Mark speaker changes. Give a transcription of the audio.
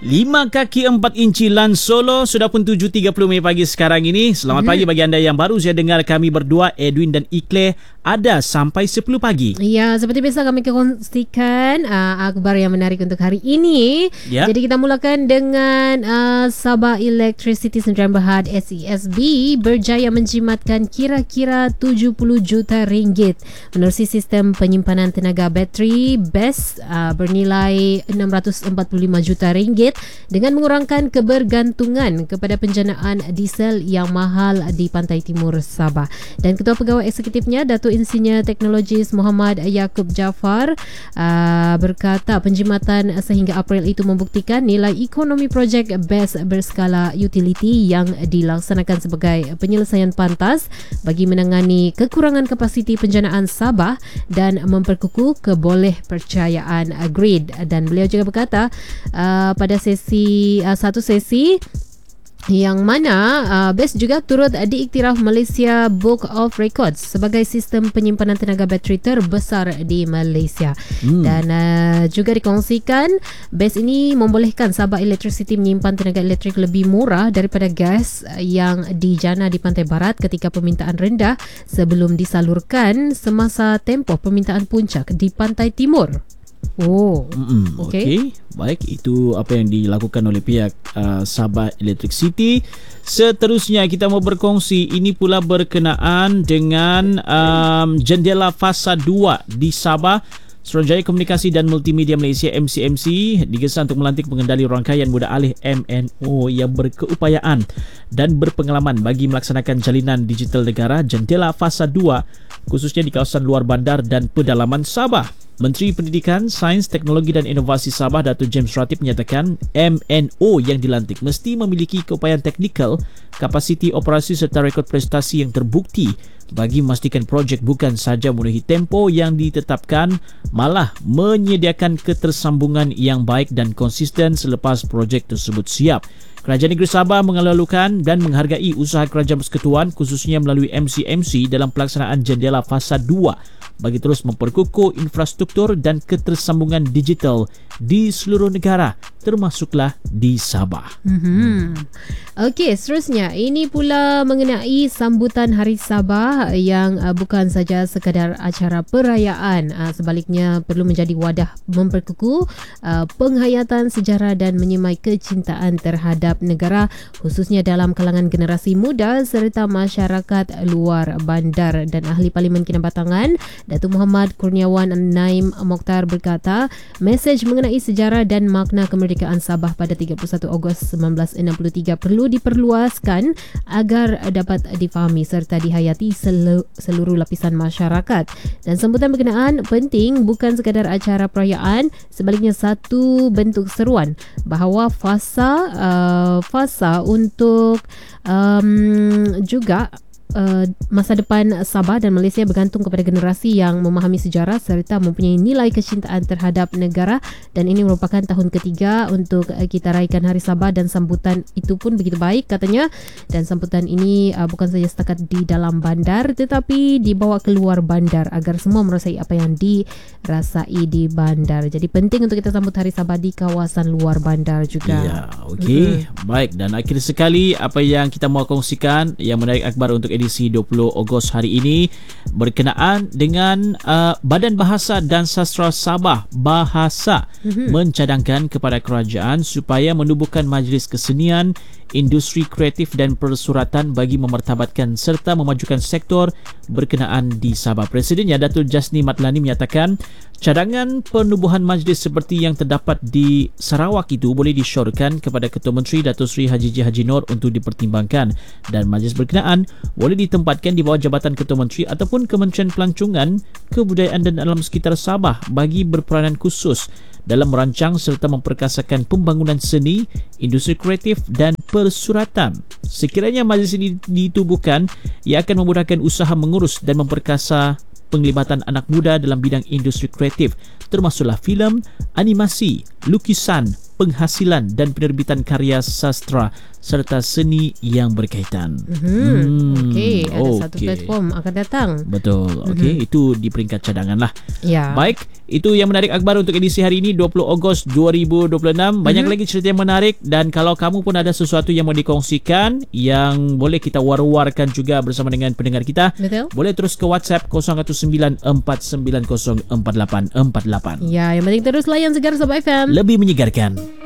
Speaker 1: 5 kaki 4 inci LAN Solo sudah pun 7.30 pagi sekarang ini. Selamat pagi bagi anda yang baru saja dengar kami berdua, Edwin dan Ikle, ada sampai 10 pagi.
Speaker 2: Ya, seperti biasa kami kongsikan akhbar yang menarik untuk hari ini.
Speaker 1: Ya.
Speaker 2: Jadi kita mulakan dengan Sabah Electricity Sdn Bhd SESB berjaya menjimatkan kira-kira 70 juta ringgit menerusi sistem penyimpanan tenaga bateri BESS bernilai 645 juta ringgit dengan mengurangkan kebergantungan kepada penjanaan diesel yang mahal di pantai timur Sabah. Dan Ketua Pegawai Eksekutifnya, Datuk Insinyur Teknologis Muhammad Yaakob Jaafar berkata penjimatan sehingga April itu membuktikan nilai ekonomi projek BESS berskala utility yang dilaksanakan sebagai penyelesaian pantas bagi menangani kekurangan kapasiti penjanaan Sabah dan memperkukuh kebolehpercayaan grid. Dan beliau juga berkata pada satu sesi yang mana BESS juga turut diiktiraf Malaysia Book of Records sebagai sistem penyimpanan tenaga bateri terbesar di Malaysia. Dan juga dikongsikan BESS ini membolehkan Sabah Electricity menyimpan tenaga elektrik lebih murah daripada gas yang dijana di pantai barat ketika permintaan rendah sebelum disalurkan semasa tempoh permintaan puncak di pantai timur.
Speaker 1: Okey. Baik, itu apa yang dilakukan oleh pihak Sabah Electricity. Seterusnya kita mau berkongsi, ini pula berkenaan dengan jendela fasa 2 di Sabah. Suruhanjaya Komunikasi dan Multimedia Malaysia MCMC digesa untuk melantik pengendali rangkaian muda alih MNO yang berkeupayaan dan berpengalaman bagi melaksanakan jalinan digital negara jendela fasa 2 khususnya di kawasan luar bandar dan pedalaman Sabah. Menteri Pendidikan, Sains, Teknologi dan Inovasi Sabah, Datuk James Ratib menyatakan MNO yang dilantik mesti memiliki keupayaan teknikal, kapasiti operasi serta rekod prestasi yang terbukti bagi memastikan projek bukan sahaja memenuhi tempo yang ditetapkan, malah menyediakan ketersambungan yang baik dan konsisten selepas projek tersebut siap. Kerajaan Negeri Sabah mengeluarkan dan menghargai usaha Kerajaan Persekutuan khususnya melalui MCMC dalam pelaksanaan jendela fasa 2 bagi terus memperkukuh infrastruktur dan ketersambungan digital di seluruh negara, termasuklah di Sabah.
Speaker 2: Okey, seterusnya ini pula mengenai sambutan Hari Sabah yang bukan saja sekadar acara perayaan, sebaliknya perlu menjadi wadah memperkukuh penghayatan sejarah dan menyemai kecintaan terhadap negara khususnya dalam kalangan generasi muda serta masyarakat luar bandar. Dan Ahli Parlimen Kinabatangan Datuk Muhammad Kurniawan Naim Mokhtar berkata mesej mengenai sejarah dan makna kemerdekaan Sabah pada 31 Ogos 1963 perlu diperluaskan agar dapat difahami serta dihayati seluruh lapisan masyarakat. Dan sambutan berkenaan penting bukan sekadar acara perayaan, sebaliknya satu bentuk seruan bahawa fasa untuk juga masa depan Sabah dan Malaysia bergantung kepada generasi yang memahami sejarah serta mempunyai nilai kecintaan terhadap negara. Dan ini merupakan tahun ketiga untuk kita raikan Hari Sabah dan sambutan itu pun begitu baik katanya. Dan sambutan ini bukan saja setakat di dalam bandar tetapi dibawa keluar bandar agar semua merasai apa yang dirasai di bandar. Jadi penting untuk kita sambut Hari Sabah di kawasan luar bandar juga.
Speaker 1: Ya, okey. Baik, dan akhir sekali apa yang kita mahu kongsikan yang menarik akhbar untuk edisi 20 Ogos hari ini berkenaan dengan Badan Bahasa dan Sastra Sabah Bahasa mencadangkan kepada kerajaan supaya menubuhkan majlis kesenian, industri kreatif dan persuratan bagi memartabatkan serta memajukan sektor berkenaan di Sabah. Presidennya Datuk Jasni Matlani menyatakan cadangan penubuhan majlis seperti yang terdapat di Sarawak itu boleh disyorkan kepada Ketua Menteri Datuk Seri Haji J. Haji Nur untuk dipertimbangkan dan majlis berkenaan boleh ditempatkan di bawah Jabatan Ketua Menteri ataupun Kementerian Pelancongan, Kebudayaan dan Alam Sekitar Sabah bagi berperanan khusus dalam merancang serta memperkasakan pembangunan seni, industri kreatif dan persuratan. Sekiranya majlis ini ditubuhkan, ia akan memudahkan usaha mengurus dan memperkasa penglibatan anak muda dalam bidang industri kreatif termasuklah filem, animasi, lukisan, penghasilan dan penerbitan karya sastra serta seni yang berkaitan.
Speaker 2: Okey, ada satu platform akan datang.
Speaker 1: Betul. Okey, itu di peringkat cadangan lah.
Speaker 2: Ya.
Speaker 1: Baik, itu yang menarik akhbar untuk edisi hari ini 20 Ogos 2026. Banyak lagi cerita yang menarik, dan kalau kamu pun ada sesuatu yang mau dikongsikan yang boleh kita war-warkan juga bersama dengan pendengar kita,
Speaker 2: Betul.
Speaker 1: boleh terus ke WhatsApp 0194904848.
Speaker 2: Ya, yang penting terus layan Segar Sabah FM.
Speaker 1: Lebih menyegarkan.